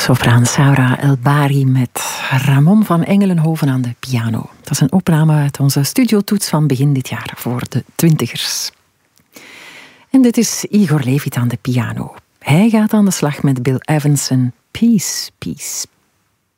Sopraan Sarah El-Bari met Ramon van Engelenhoven aan de piano. Dat is een opname uit onze studiotoets van begin dit jaar voor de 20ers. En dit is Igor Levit aan de piano. Hij gaat aan de slag met Bill Evans' Peace, Peace,